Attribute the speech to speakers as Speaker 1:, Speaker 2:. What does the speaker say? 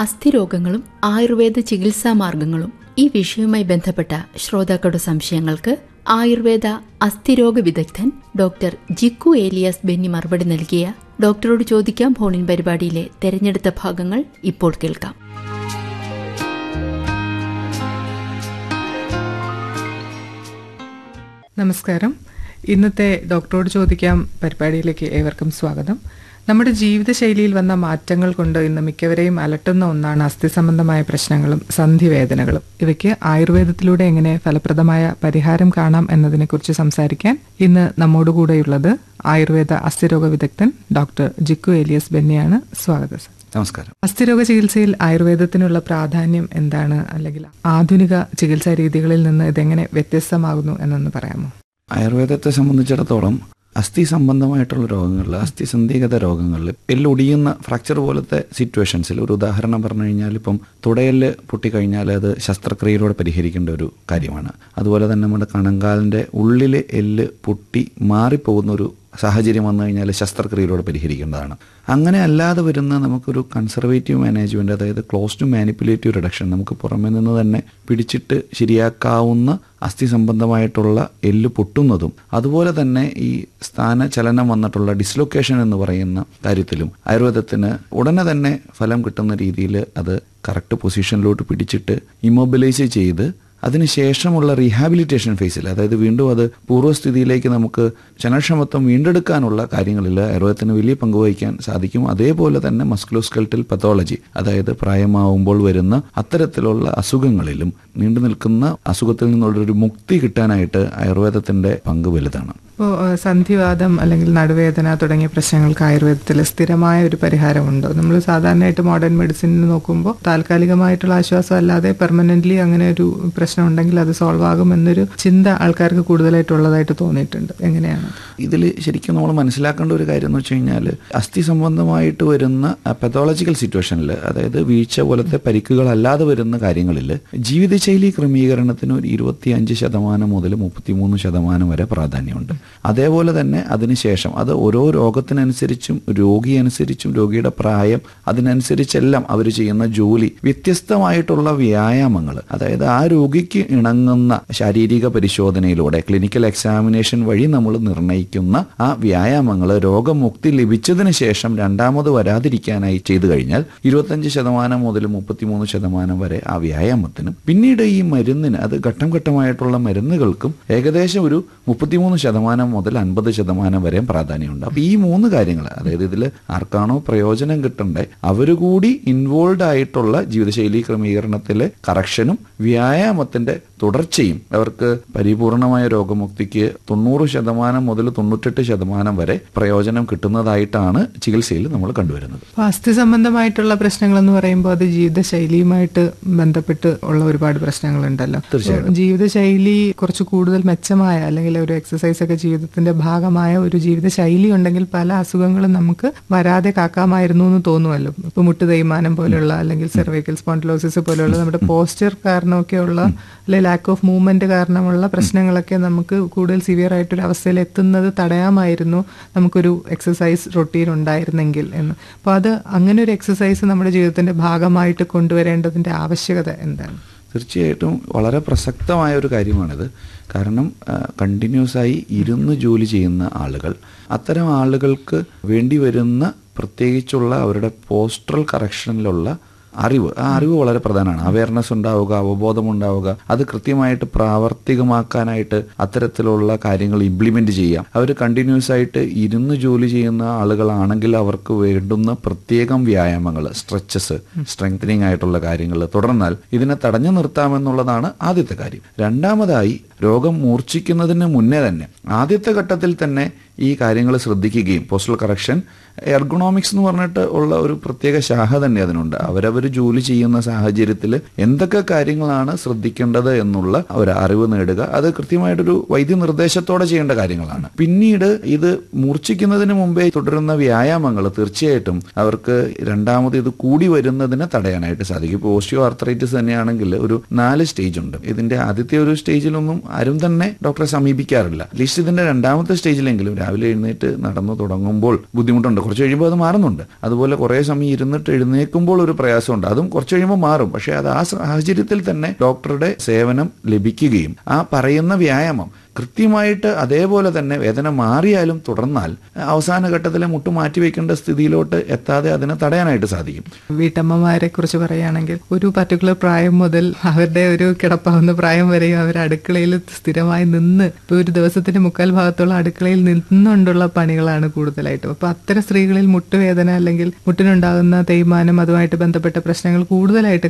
Speaker 1: അസ്ഥിരോഗങ്ങളും ആയുർവേദ ചികിത്സാ മാർഗങ്ങളും. ഈ വിഷയവുമായി ബന്ധപ്പെട്ട ശ്രോതാക്കളുടെ സംശയങ്ങൾക്ക് ആയുർവേദ അസ്ഥിരോഗ വിദഗ്ധൻ ഡോക്ടർ ജിക്കു ഏലിയാസ് ബെന്നി മറുപടി നൽകിയ ഡോക്ടറോട് ചോദിക്കാം ഫോണിൻ പരിപാടിയിലെ തെരഞ്ഞെടുത്ത ഭാഗങ്ങൾ ഇപ്പോൾ കേൾക്കാം.
Speaker 2: നമസ്കാരം. ഇന്നത്തെ ഡോക്ടറോട് ചോദിക്കാം പരിപാടിയിലേക്ക് ഏവർക്കും സ്വാഗതം. നമ്മുടെ ജീവിതശൈലിയിൽ വന്ന മാറ്റങ്ങൾ കൊണ്ട് ഇന്ന് മിക്കവരെയും അലട്ടുന്ന ഒന്നാണ് അസ്ഥി സംബന്ധമായ പ്രശ്നങ്ങളും സന്ധിവേദനകളും. ഇവയ്ക്ക് ആയുർവേദത്തിലൂടെ എങ്ങനെ ഫലപ്രദമായ പരിഹാരം കാണാം എന്നതിനെക്കുറിച്ച് സംസാരിക്കാൻ ഇന്ന് നമ്മോടുകൂടെയുള്ളത് ആയുർവേദ അസ്ഥിരോഗ വിദഗ്ധൻ ഡോക്ടർ ജിക്കു ഏലിയാസ് ബെന്നിയാണ്. സ്വാഗതം സർ.
Speaker 3: നമസ്കാരം.
Speaker 2: അസ്ഥിരോഗ ചികിത്സയിൽ ആയുർവേദത്തിനുള്ള പ്രാധാന്യം എന്താണ്, അല്ലെങ്കിൽ ആധുനിക ചികിത്സാ രീതികളിൽ നിന്ന് ഇതെങ്ങനെ വ്യത്യസ്തമാകുന്നു എന്നൊന്ന് പറയാമോ?
Speaker 3: ആയുർവേദത്തെ സംബന്ധിച്ചിടത്തോളം അസ്ഥി സംബന്ധമായിട്ടുള്ള രോഗങ്ങളിൽ, അസ്ഥിസന്ധിഗത രോഗങ്ങളിൽ, എല്ലൊടിയുന്ന ഫ്രാക്ചർ പോലത്തെ സിറ്റുവേഷൻസിൽ ഒരു ഉദാഹരണം പറഞ്ഞു കഴിഞ്ഞാൽ, ഇപ്പം തുടയെല്ല് പൊട്ടിക്കഴിഞ്ഞാൽ അത് ശസ്ത്രക്രിയയിലൂടെ പരിഹരിക്കേണ്ട ഒരു കാര്യമാണ്. അതുപോലെ തന്നെ നമ്മുടെ കണങ്കാലിൻ്റെ ഉള്ളിലെ എല്ല് പൊട്ടി മാറിപ്പോകുന്ന ഒരു സാഹചര്യം വന്നു കഴിഞ്ഞാൽ ശസ്ത്രക്രിയയിലൂടെ പരിഹരിക്കേണ്ടതാണ്. അങ്ങനെ അല്ലാതെ വരുന്ന നമുക്കൊരു കൺസർവേറ്റീവ് മാനേജ്മെൻറ്റ്, അതായത് ക്ലോസ്ഡ് മാനിപ്പുലേറ്റീവ് റിഡക്ഷൻ, നമുക്ക് പുറമെ നിന്ന് തന്നെ പിടിച്ചിട്ട് ശരിയാക്കാവുന്ന അസ്ഥി സംബന്ധമായിട്ടുള്ള എല്ല് പൊട്ടുന്നതും അതുപോലെ തന്നെ ഈ സ്ഥാനചലനം വന്നിട്ടുള്ള ഡിസ്ലൊക്കേഷൻ എന്ന് പറയുന്ന കാര്യത്തിലും ആയുർവേദത്തിന് ഉടനെ തന്നെ ഫലം കിട്ടുന്ന രീതിയിൽ അത് കറക്റ്റ് പൊസിഷനിലോട്ട് പിടിച്ചിട്ട് ഇമ്മൊബിലൈസ് ചെയ്ത് അതിനുശേഷമുള്ള റീഹാബിലിറ്റേഷൻ ഫേസിൽ, അതായത് വീണ്ടും അത് പൂർവ്വസ്ഥിതിയിലേക്ക് നമുക്ക് ചലനക്ഷമത്വം വീണ്ടെടുക്കാനുള്ള കാര്യങ്ങളിൽ ആയുർവേദത്തിന് വലിയ പങ്ക് വഹിക്കാൻ സാധിക്കും. അതേപോലെ തന്നെ മസ്കുലോസ്കെൽറ്റൽ പത്തോളജി, അതായത് പ്രായമാവുമ്പോൾ വരുന്ന അത്തരത്തിലുള്ള അസുഖങ്ങളിലും നീണ്ടു നിൽക്കുന്ന അസുഖത്തിൽ നിന്നുള്ളൊരു മുക്തി കിട്ടാനായിട്ട് ആയുർവേദത്തിന്റെ പങ്ക് വലുതാണ്.
Speaker 2: ഇപ്പോൾ സന്ധിവാദം അല്ലെങ്കിൽ നടുവേദന തുടങ്ങിയ പ്രശ്നങ്ങൾക്ക് ആയുർവേദത്തിൽ സ്ഥിരമായ ഒരു പരിഹാരമുണ്ടോ? നമ്മൾ സാധാരണയായിട്ട് മോഡേൺ മെഡിസിനിൽ നോക്കുമ്പോൾ താൽക്കാലികമായിട്ടുള്ള ആശ്വാസം അല്ലാതെ പെർമനന്റ്ലി അങ്ങനെ ഒരു പ്രശ്നം ഉണ്ടെങ്കിൽ അത് സോൾവ് ആകും എന്നൊരു ചിന്ത ആൾക്കാർക്ക് കൂടുതലായിട്ടുള്ളതായിട്ട് തോന്നിയിട്ടുണ്ട്. എങ്ങനെയാണ്
Speaker 3: ഇതിൽ ശരിക്കും നമ്മൾ മനസ്സിലാക്കേണ്ട ഒരു കാര്യം എന്ന് വെച്ച് കഴിഞ്ഞാൽ, അസ്ഥി സംബന്ധമായിട്ട് വരുന്ന പത്തോളജിക്കൽ സിറ്റുവേഷനിൽ, അതായത് വീഴ്ച പോലത്തെ പരിക്കുകളല്ലാതെ വരുന്ന കാര്യങ്ങളിൽ ജീവിതശൈലി ക്രമീകരണത്തിന് ഒരു 25% മുതൽ 33% വരെ പ്രാധാന്യമുണ്ട്. അതേപോലെ തന്നെ അതിനുശേഷം അത് ഓരോ രോഗത്തിനനുസരിച്ചും രോഗിയനുസരിച്ചും രോഗിയുടെ പ്രായം അതിനനുസരിച്ചെല്ലാം അവർ ചെയ്യുന്ന ജോലി, വ്യത്യസ്തമായിട്ടുള്ള വ്യായാമങ്ങൾ, അതായത് ആ രോഗിക്ക് ഇണങ്ങുന്ന ശാരീരിക പരിശോധനയിലൂടെ ക്ലിനിക്കൽ എക്സാമിനേഷൻ വഴി നമ്മൾ നിർണ്ണയിക്കുന്ന ആ വ്യായാമങ്ങൾ രോഗമുക്തി ലഭിച്ചതിന് ശേഷം രണ്ടാമത് വരാതിരിക്കാനായി ചെയ്തു കഴിഞ്ഞാൽ 25% മുതൽ 33% വരെ ആ വ്യായാമത്തിനും, പിന്നീട് ഈ മരുന്നിന്, അത് ഘട്ടം ഘട്ടമായിട്ടുള്ള മരുന്നുകൾക്കും ഏകദേശം ഒരു 33% മുതൽ 50% വരെയും പ്രാധാന്യമുണ്ട്. അപ്പൊ ഈ 3 കാര്യങ്ങൾ, അതായത് ഇതിൽ ആർക്കാണോ പ്രയോജനം കിട്ടണ്ടേ അവരുകൂടി ഇൻവോൾവ് ആയിട്ടുള്ള ജീവിതശൈലി ക്രമീകരണത്തിലെ കറക്ഷനും വ്യായാമത്തിന്റെ തുടർച്ചയും അവർക്ക് പരിപൂർണമായ രോഗമുക്തിക്ക് 90% മുതൽ 98% വരെ പ്രയോജനം കിട്ടുന്നതായിട്ടാണ് ചികിത്സയിൽ നമ്മൾ കണ്ടുവരുന്നത്.
Speaker 2: അസ്ഥി സംബന്ധമായിട്ടുള്ള പ്രശ്നങ്ങൾ എന്ന് പറയുമ്പോൾ അത് ജീവിതശൈലിയുമായിട്ട് ബന്ധപ്പെട്ട് ഉള്ള ഒരുപാട് പ്രശ്നങ്ങളുണ്ടല്ലോ.
Speaker 3: തീർച്ചയായിട്ടും
Speaker 2: ജീവിതശൈലി കുറച്ച് കൂടുതൽ മെച്ചമായ, അല്ലെങ്കിൽ ഒരു എക്സസൈസ് ഒക്കെ ജീവിതത്തിന്റെ ഭാഗമായ ഒരു ജീവിതശൈലി ഉണ്ടെങ്കിൽ പല അസുഖങ്ങളും നമുക്ക് വരാതെ കാക്കാമായിരുന്നു എന്ന് തോന്നുമല്ലോ. ഇപ്പൊ മുട്ട് തേയ്മാനം പോലെയുള്ള, അല്ലെങ്കിൽ സെർവൈക്കൽ സ്പോണ്ടിലോസിസ് പോലെയുള്ള നമ്മുടെ പോസ്ചർ കാരണമൊക്കെയുള്ള, അല്ലെങ്കിൽ ലാക്ക് ഓഫ് മൂവ്മെന്റ് കാരണമുള്ള പ്രശ്നങ്ങളൊക്കെ നമുക്ക് കൂടുതൽ സിവിയർ ആയിട്ടൊരു അവസ്ഥയിൽ എത്തുന്നത് തടയാമായിരുന്നു നമുക്കൊരു എക്സസൈസ് റൊട്ടീൻ ഉണ്ടായിരുന്നെങ്കിൽ എന്ന്. അപ്പോൾ അത് അങ്ങനെ ഒരു എക്സസൈസ് നമ്മുടെ ജീവിതത്തിന്റെ ഭാഗമായിട്ട് കൊണ്ടുവരേണ്ടതിന്റെ ആവശ്യകത എന്താണ്?
Speaker 3: തീർച്ചയായിട്ടും വളരെ പ്രസക്തമായ ഒരു കാര്യമാണിത്. കാരണം കണ്ടിന്യൂസ് ആയി ഇരുന്ന് ജോലി ചെയ്യുന്ന ആളുകൾ, അത്തരം ആളുകൾക്ക് വേണ്ടി വരുന്ന പ്രത്യേകിച്ചുള്ള അവരുടെ പോസ്ചറൽ കറക്ഷനിലുള്ള അറിവ്, ആ അറിവ് വളരെ പ്രധാനമാണ്. അവയർനെസ് ഉണ്ടാവുക, അവബോധം ഉണ്ടാവുക, അത് കൃത്യമായിട്ട് പ്രാവർത്തികമാക്കാനായിട്ട് അത്തരത്തിലുള്ള കാര്യങ്ങൾ ഇംപ്ലിമെന്റ് ചെയ്യാം. അവർ കണ്ടിന്യൂസ് ആയിട്ട് ഇരുന്ന് ജോലി ചെയ്യുന്ന ആളുകളാണെങ്കിൽ അവർക്ക് വേണ്ടുന്ന പ്രത്യേകം വ്യായാമങ്ങൾ, സ്ട്രെച്ചസ്, സ്ട്രെങ്തനിങ് ആയിട്ടുള്ള കാര്യങ്ങൾ തുടർന്നാൽ ഇതിനെ തടഞ്ഞു നിർത്താമെന്നുള്ളതാണ് ആദ്യത്തെ കാര്യം. രണ്ടാമതായി, രോഗം മൂർച്ഛിക്കുന്നതിന് മുന്നേ തന്നെ ആദ്യത്തെ ഘട്ടത്തിൽ തന്നെ ഈ കാര്യങ്ങൾ ശ്രദ്ധിക്കുകയും, പോസ്റ്റൽ കറക്ഷൻ എർഗണോമിക്സ് എന്ന് പറഞ്ഞിട്ട് ഉള്ള ഒരു പ്രത്യേക ശാഖ തന്നെ അതിനുണ്ട്. അവരവർ ജോലി ചെയ്യുന്ന സാഹചര്യത്തിൽ എന്തൊക്കെ കാര്യങ്ങളാണ് ശ്രദ്ധിക്കേണ്ടത് എന്നുള്ള ഒരു അറിവ് നേടുക, അത് കൃത്യമായിട്ടൊരു വൈദ്യനിർദ്ദേശത്തോടെ ചെയ്യേണ്ട കാര്യങ്ങളാണ്. പിന്നീട് ഇത് മൂർച്ഛിക്കുന്നതിന് മുമ്പേ തുടരുന്ന വ്യായാമങ്ങൾ തീർച്ചയായിട്ടും അവർക്ക് രണ്ടാമത് ഇത് കൂടി വരുന്നതിനെ തടയാനായിട്ട് സാധിക്കും. ഇപ്പോൾ ഓസ്റ്റിയോ ആർത്രൈറ്റിസ് തന്നെയാണെങ്കിൽ ഒരു 4 സ്റ്റേജ് ഉണ്ട്. ഇതിന്റെ ആദ്യത്തെ ഒരു സ്റ്റേജിലൊന്നും ആരും തന്നെ ഡോക്ടറെ സമീപിക്കാറില്ല. അറ്റ്ലീസ്റ്റ് ഇതിന്റെ രണ്ടാമത്തെ സ്റ്റേജിലെങ്കിലും രാവിലെ എഴുന്നേറ്റ് നടന്നു തുടങ്ങുമ്പോൾ ബുദ്ധിമുട്ടുണ്ട്, കുറച്ച് കഴിയുമ്പോൾ അത് മാറുന്നുണ്ട്. അതുപോലെ കുറേ സമയം ഇരുന്നിട്ട് എഴുന്നേൽക്കുമ്പോൾ ഒരു പ്രയാസമുണ്ട്, അതും കുറച്ച് കഴിയുമ്പോൾ മാറും. പക്ഷേ അത് ആ സാഹചര്യത്തിൽ തന്നെ ഡോക്ടറുടെ സേവനം ലഭിക്കുകയും ആ പറയുന്ന വ്യായാമം കൃത്യമായിട്ട് അതേപോലെ തന്നെ വേദന മാറിയാലും തുടർന്നാൽ അവസാന ഘട്ടത്തിലെ മുട്ട് മാറ്റിവെക്കേണ്ട സ്ഥിതിയിലോട്ട് എത്താതെ അതിനെ തടയാനായിട്ട് സാധിക്കും.
Speaker 2: വീട്ടമ്മമാരെ കുറിച്ച് പറയുകയാണെങ്കിൽ ഒരു പർട്ടിക്കുലർ പ്രായം മുതൽ അവരുടെ ഒരു കിടപ്പാവുന്ന പ്രായം വരെയും അവർ അടുക്കളയിൽ സ്ഥിരമായി നിന്ന് ഇപ്പോൾ ഒരു ദിവസത്തിന്റെ 3/4 ഭാഗത്തോളം അടുക്കളയിൽ നിന്നുകൊണ്ടുള്ള പണികളാണ് കൂടുതലായിട്ടും. അപ്പോൾ അത്തരം സ്ത്രീകളിൽ മുട്ടുവേദന അല്ലെങ്കിൽ മുട്ടിനുണ്ടാകുന്ന തേയ്മാനം അതുമായിട്ട് ബന്ധപ്പെട്ട പ്രശ്നങ്ങൾ കൂടുതലായിട്ട്